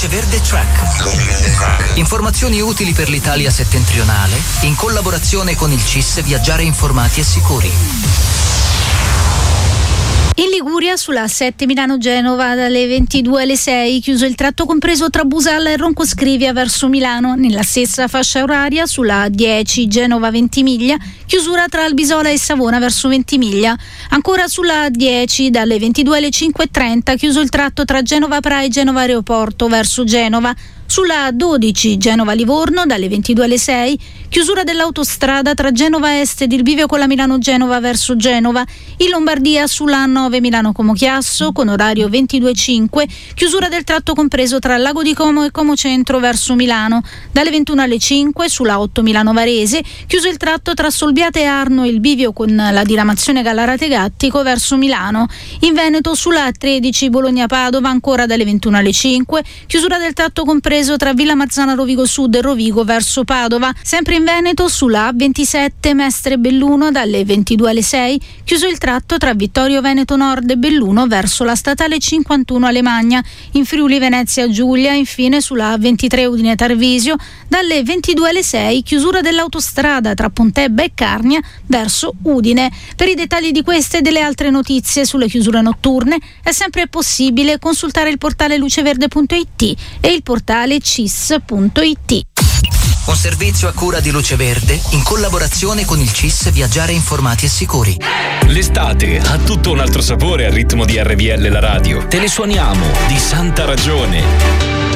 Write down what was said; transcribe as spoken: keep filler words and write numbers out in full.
Luce Verde Track. Informazioni utili per l'Italia settentrionale in collaborazione con il C I S Viaggiare Informati e Sicuri. In Liguria sulla sette Milano-Genova dalle ventidue alle sei, chiuso il tratto compreso tra Busalla e Roncoscrivia verso Milano. Nella stessa fascia oraria sulla dieci Genova-Ventimiglia, chiusura tra Albisola e Savona verso Ventimiglia. Ancora sulla dieci dalle ventidue alle cinque e trenta, chiuso il tratto tra Genova Pra e Genova Aeroporto verso Genova. Sulla dodici Genova-Livorno dalle ventidue alle sei, chiusura dell'autostrada tra Genova Est ed il bivio con la Milano-Genova verso Genova. In Lombardia sulla nove Milano-Como Chiasso con orario ventidue e cinque, chiusura del tratto compreso tra Lago di Como e Como Centro verso Milano. Dalle ventuno alle cinque sulla otto Milano Varese, chiuso il tratto tra Solbiate e Arno e il bivio con la diramazione Gallarate Gattico verso Milano. In Veneto sulla tredici Bologna-Padova ancora dalle ventuno alle cinque, chiusura del tratto compreso tra Villa Marzana Rovigo Sud e Rovigo verso Padova. Sempre in Veneto sulla A ventisette Mestre Belluno dalle ventidue alle sei, chiuso il tratto tra Vittorio Veneto Nord e Belluno verso la statale cinquantuno Alemagna. In Friuli Venezia Giulia infine sulla A ventitré Udine Tarvisio dalle ventidue alle sei, chiusura dell'autostrada tra Pontebba e Carnia verso Udine. Per i dettagli di queste e delle altre notizie sulle chiusure notturne è sempre possibile consultare il portale luceverde punto it e il portale C I S punto it. Un servizio a cura di Luce Verde in collaborazione con il C I S Viaggiare Informati e Sicuri. L'estate ha tutto un altro sapore al ritmo di R V L la radio. Te ne suoniamo di santa ragione.